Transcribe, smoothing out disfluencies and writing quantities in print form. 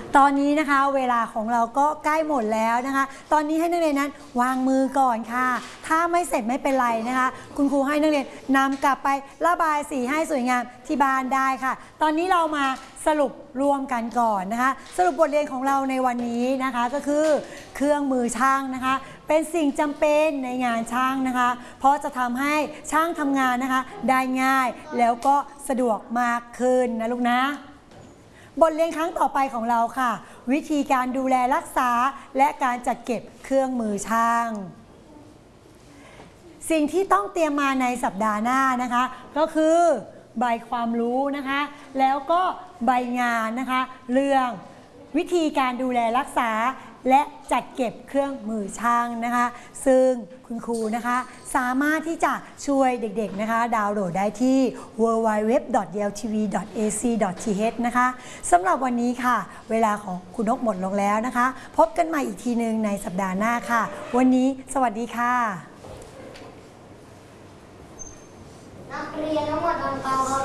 ตอนนี้นะคะเวลาของเราก็ใกล้หมดแล้วนะคะตอนนี้ให้นักเรียนนั้นวางมือก่อนค่ะถ้าไม่เสร็จไม่เป็นไรนะคะคุณครูให้นักเรียนนำกลับไประบายสีให้สวยงามที่บ้านได้ค่ะตอนนี้เรามาสรุปรวมกันก่อนนะคะสรุปบทเรียนของเราในวันนี้นะคะก็คือเครื่องมือช่างนะคะเป็นสิ่งจำเป็นในงานช่างนะคะเพราะจะทำให้ช่างทำงานนะคะได้ง่ายแล้วก็สะดวกมากขึ้นนะลูกนะบทเรียนครั้งต่อไปของเราค่ะวิธีการดูแลรักษาและการจัดเก็บเครื่องมือช่างสิ่งที่ต้องเตรียมมาในสัปดาห์หน้านะคะก็คือใบความรู้นะคะแล้วก็ใบงานนะคะเรื่องวิธีการดูแลรักษาและจัดเก็บเครื่องมือช่างนะคะซึ่งคุณครูนะคะสามารถที่จะช่วยเด็กๆนะคะดาวน์โหลดได้ที่ www.yeltv.ac.th นะคะสำหรับวันนี้ค่ะเวลาของคุณนกหมดลงแล้วนะคะพบกันใหม่อีกทีหนึ่งในสัปดาห์หน้าค่ะวันนี้สวัสดีค่ะนักเรียนทั้งหมดทำความเคาร